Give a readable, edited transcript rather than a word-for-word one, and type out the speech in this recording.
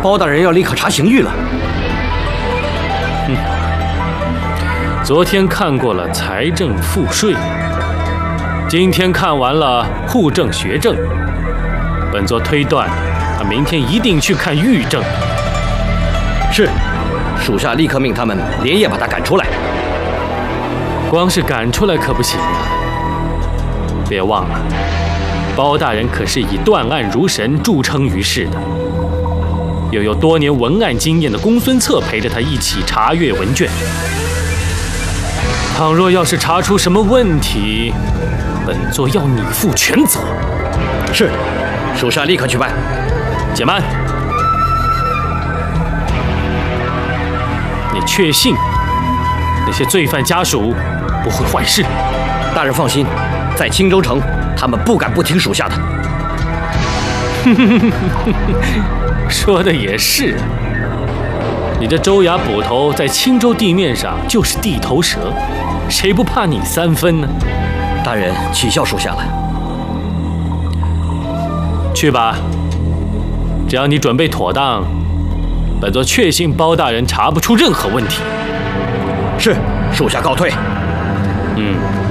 包大人要立刻查刑狱了。 昨天看过了财政赋税，今天看完了户政学政，本座推断，他明天一定去看狱政。 是，属下立刻命他们连夜把他赶出来。 光是赶出来可不行啊！别忘了，包大人可是以断案如神著称于世的，又有多年文案经验的公孙策陪着他一起查阅文卷。倘若要是查出什么问题，本座要你负全责。 是，属下立刻去办。 且慢，你确信那些罪犯家属不会坏事？ 大人放心，在青州城，他们不敢不听属下的。 说的也是，你这州衙捕头在青州地面上就是地头蛇，谁不怕你3分呢？ 大人启效属下了。 去吧，只要你准备妥当，本座确信包大人查不出任何问题。 是，属下告退。 嗯。